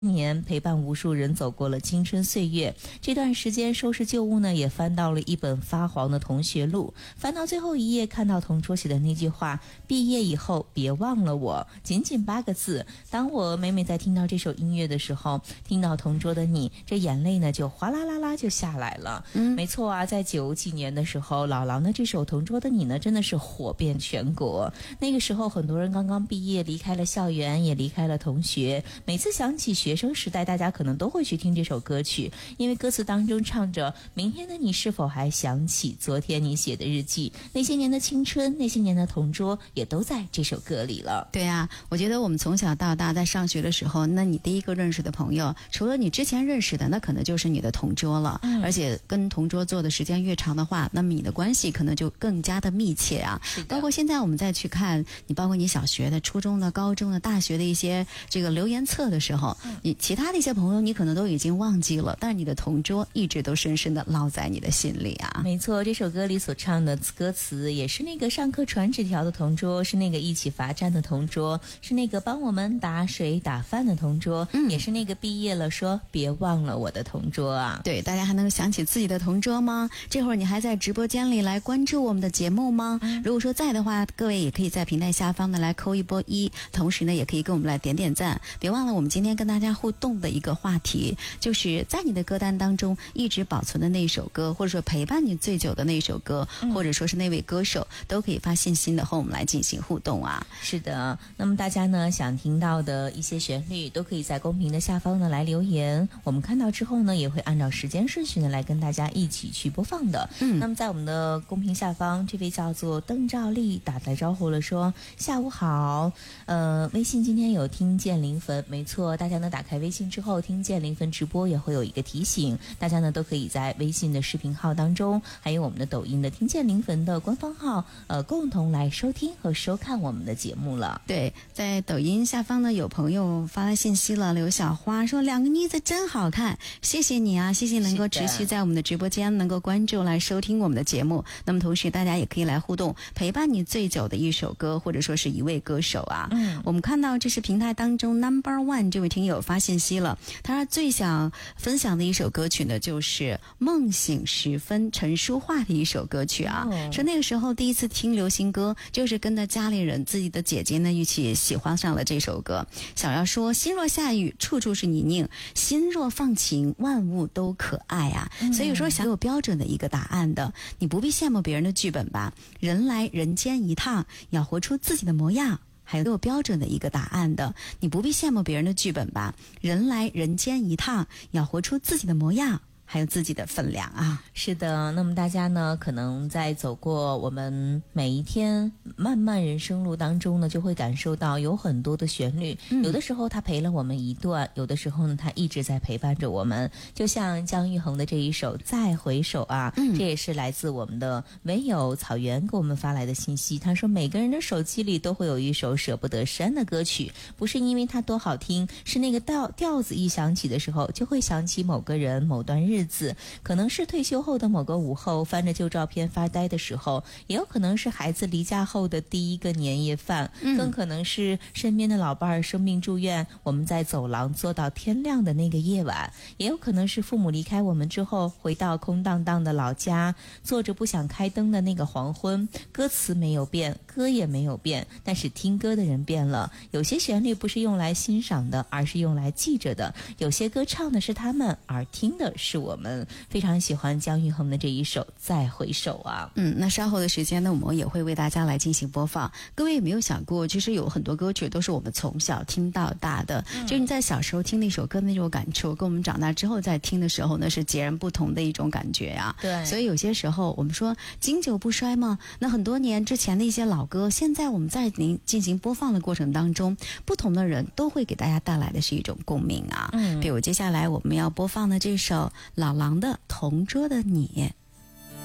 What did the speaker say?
年陪伴无数人走过了青春岁月，这段时间收拾旧物呢，也翻到了一本发黄的同学录，翻到最后一页，看到同桌写的那句话：毕业以后别忘了我，仅仅8个字。当我每每在听到这首音乐的时候，听到同桌的你，这眼泪呢就哗啦啦啦就下来了。没错啊，在90几年的时候，老狼的这首《同桌的你》呢，真的是火遍全国。那个时候很多人刚刚毕业，离开了校园，也离开了同学，每次想起学生时代，大家可能都会去听这首歌曲，因为歌词当中唱着：明天的你是否还想起昨天你写的日记，那些年的青春，那些年的同桌也都在这首歌里了。 对啊，我觉得我们从小到大在上学的时候，那你第一个认识的朋友，除了你之前认识的，那可能就是你的同桌了。而且跟同桌做的时间越长的话，那么你的关系可能就更加的密切啊。包括现在我们再去看你，包括你小学的、初中的、高中的、大学的一些这个留言册的时候，你其他的一些朋友你可能都已经忘记了，但是你的同桌一直都深深的烙在你的心里啊。 没错，这首歌里所唱的歌词也是那个上课传纸条的同桌，是那个一起罚站的同桌，是那个帮我们打水打饭的同桌，也是那个毕业了说别忘了我的同桌啊。 对，大家还能想起自己的同桌吗？这会儿你还在直播间里来关注我们的节目吗？如果说在的话，各位也可以在平台下方呢来扣一波1，同时呢也可以跟我们来点点赞。别忘了我们今天跟大家互动的一个话题，就是在你的歌单当中一直保存的那首歌，或者说陪伴你最久的那首歌，或者说是那位歌手，都可以发信息的和我们来进行互动啊。 是的，那么大家呢想听到的一些旋律都可以在公屏的下方呢来留言，我们看到之后呢也会按照时间顺序呢来跟大家一起去播放的。那么在我们的公屏下方，这位叫做邓兆丽打来招呼了，说下午好，微信今天有听见灵魂，没错，大家呢打开微信之后，听见灵魂直播也会有一个提醒，大家呢都可以在微信的视频号当中，还有我们的抖音的听见灵魂的官方号，共同来收听和收看我们的节目了。 对，在抖音下方呢，有朋友发来信息了，刘小花说2个妮子真好看，谢谢你啊，谢谢能够持续在我们的直播间能够关注来收听我们的节目。那么同时大家也可以来互动，陪伴你最久的一首歌，或者说是一位歌手啊。我们看到这是平台当中 No.1 这位听友发信息了，他最想分享的一首歌曲呢，就是梦醒时分陈淑桦的一首歌曲啊。说那个时候第一次听流行歌，就是跟着家里人自己的姐姐呢一起喜欢上了这首歌。想要说心若下雨处处是泥泞，心若放晴万物都可爱啊。所以说想有标准的一个答案的，你不必羡慕别人的剧本吧，人来人间一趟，要活出自己的模样。还有标准的一个答案的，你不必羡慕别人的剧本吧，人来人间一趟，要活出自己的模样，还有自己的分量啊。 是的，那么大家呢可能在走过我们每一天漫漫人生路当中呢，就会感受到有很多的旋律，有的时候它陪了我们一段，有的时候呢它一直在陪伴着我们，就像姜育恒的这一首再回首啊，这也是来自我们的唯有草原给我们发来的信息。他说每个人的手机里都会有一首舍不得删的歌曲，不是因为它多好听，是那个调子一响起的时候就会想起某个人某段日子，可能是退休后的某个午后翻着旧照片发呆的时候，也有可能是孩子离家后的第一个年夜饭，更可能是身边的老伴儿生病住院，我们在走廊坐到天亮的那个夜晚，也有可能是父母离开我们之后回到空荡荡的老家，坐着不想开灯的那个黄昏。歌词没有变，歌也没有变，但是听歌的人变了，有些旋律不是用来欣赏的，而是用来记着的，有些歌唱的是他们，而听的是我们。非常喜欢姜育恒的这一首再回首啊。 那稍后的时间呢，我们也会为大家来进行播放。各位有没有想过，其实有很多歌曲都是我们从小听到大的，就是你在小时候听那首歌的那种感触，跟我们长大之后再听的时候呢，是截然不同的一种感觉啊。 对， 所以有些时候我们说经久不衰嘛，那很多年之前的一些老歌，现在我们在进行播放的过程当中，不同的人都会给大家带来的是一种共鸣啊。比如接下来我们要播放的这首老狼的同桌的你。